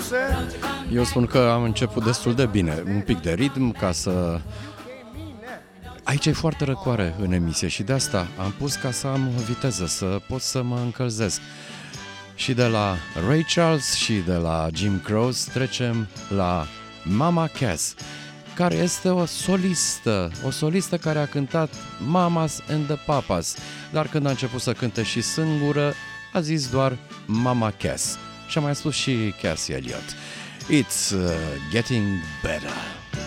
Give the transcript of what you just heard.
Eu spun că am început destul de bine, un pic de ritm ca să... Aici e foarte răcoare în emisie și de asta am pus ca să am viteză, să pot să mă încălzesc. Și de la Ray Charles și de la Jim Croce trecem la Mama Cass, care este o solistă care a cântat Mamas and the Papas, dar când a început să cânte și singură, a zis doar Mama Cass și a mai spus și Cassie Elliott. It's getting better.